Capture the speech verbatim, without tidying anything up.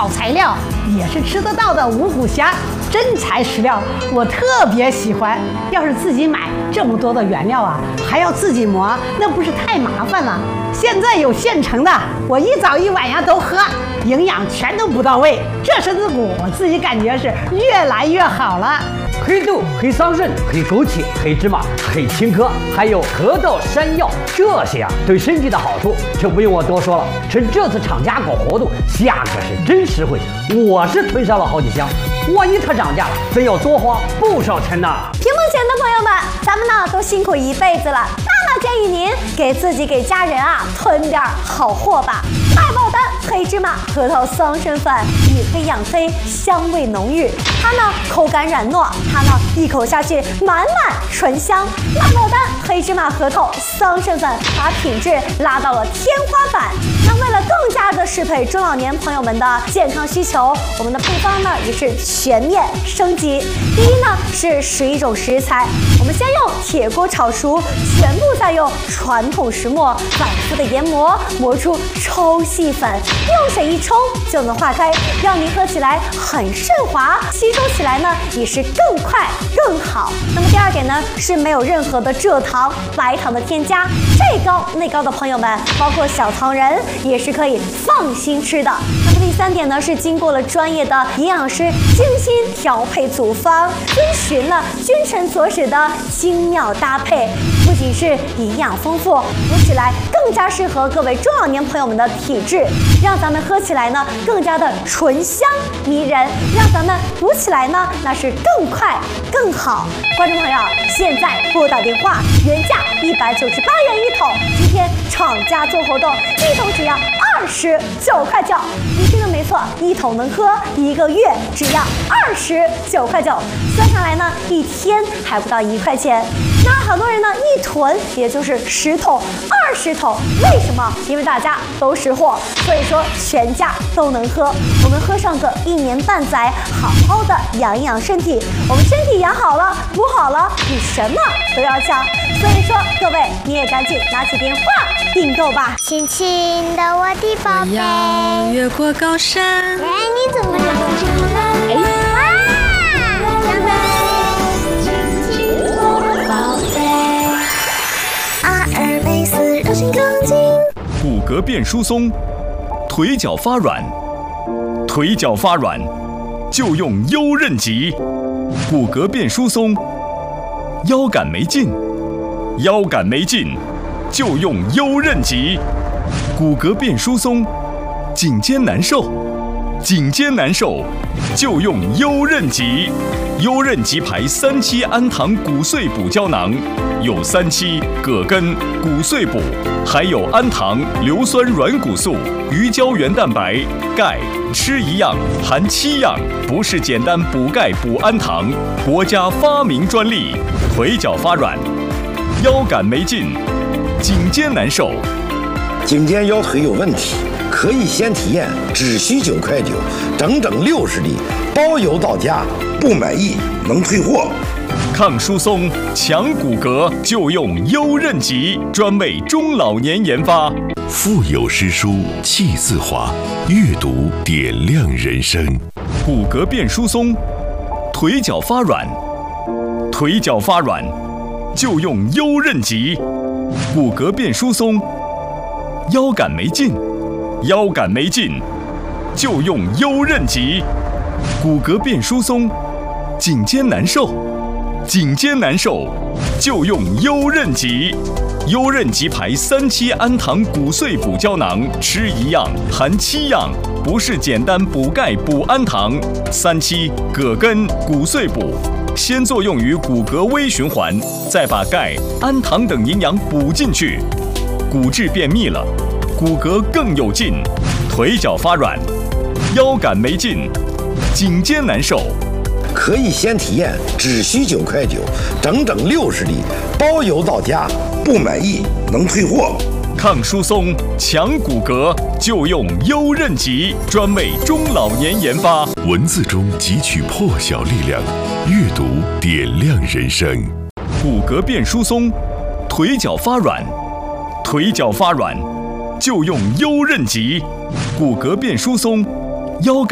好材料，也是吃得到的五虎虾，真材实料，我特别喜欢。要是自己买这么多的原料啊，还要自己磨，那不是太麻烦了？现在有现成的，我一早一晚呀都喝，营养全都不到位，这身子骨我自己感觉是越来越好了。 黑豆、黑桑葚、黑枸杞、黑芝麻、黑青稞，还有河道山药，这些啊对身体的好处就不用我多说了。趁这次厂家搞活动，价格是真实惠，我是囤上了好几箱。万一它涨价了，真要多花不少钱呢。 屏幕前的朋友们，咱们呢都辛苦一辈子了，那么建议您给自己给家人啊囤点好货吧。大爆单黑芝麻核桃桑葚粉，以黑养黑，香味浓郁，它呢口感软糯，它呢一口下去满满醇香。大爆单黑芝麻核桃桑葚粉把品质拉到了天花板。那为了更加的适配中老年朋友们的健康需求，我们的配方呢也是全面升级。第一呢是十一种食材，我们先用铁锅炒熟，全部再用传统石磨反复的研磨，磨出超细粉，用水一冲就能化开，让您喝起来很顺滑，吸收起来呢也是更快更好。那么第二点呢是没有任何的蔗糖、白糖的添加，这高那高的朋友们，包括小糖人也是可以放心吃的。那么第三点呢是经过了专业的营养师精心调配组方，遵循了君臣佐使的精妙搭配，不仅是营养丰富，补起来更加适合各位中老年朋友们的体质，让咱们喝起来呢更加的醇香迷人，让咱们补起来呢那是更快更好。观众朋友，现在拨打电话，原价一百九十八元一桶，今天厂家做活动，一桶只要二十九块九。你听的没错，一桶能喝一个月，只要二十九块九，算下来呢一天还不到一块钱。那很多人呢一囤也就是十桶、二十桶，为什么？因为大家都识货，所以说全家都能喝。我们喝上个一年半载，好好的养一养身体。我们身体养好了，补好了，比什么都要强。所以说，各位你也赶紧拿起电话订购吧。 亲亲的我的宝贝， 要越过高山。 哎，你怎么这么知道？哎，哇！ 骨骼变疏松，腿脚发软，腿脚发软就用优韧极。骨骼变疏松，腰杆没劲，腰杆没劲就用优韧极。骨骼变疏松，颈肩难受，颈肩难受就用优韧极。优韧极牌三七氨糖骨碎补胶囊，有三七、葛根、骨碎补，还有氨糖、硫酸软骨素、鱼胶原蛋白、钙，吃一样含七样，不是简单补钙补氨糖，国家发明专利。腿脚发软，腰杆没劲，颈肩难受， 颈肩腰腿有问题，可以先体验，只需九块九，整整六十粒，包邮到家，不满意能退货。 抗疏松、强骨骼就用优韧极，专为中老年研发。 腹有诗书气自华，阅读点亮人生。 骨骼变疏松，腿脚发软，腿脚发软就用优韧极。骨骼变疏松，腰杆没劲，腰杆没劲就用优韧极。骨骼变疏松，颈肩难受，颈肩难受就用优韧极。优韧极牌三七氨糖骨碎补胶囊，吃一样含七样，不是简单补钙补氨糖。三七、葛根、骨碎补，先作用于骨骼微循环，再把钙、氨糖等营养补进去，骨质变密了，骨骼更有劲，腿脚发软，腰杆没劲，颈肩难受。 可以先体验，只需九块九，整整六十粒，包邮到家，不满意能退货。 抗疏松、强骨骼就用优韧极，专为中老年研发。 文字中汲取破晓力量，阅读点亮人生。 骨骼变疏松，腿脚发软，腿脚发软就用优韧极。骨骼变疏松，腰杆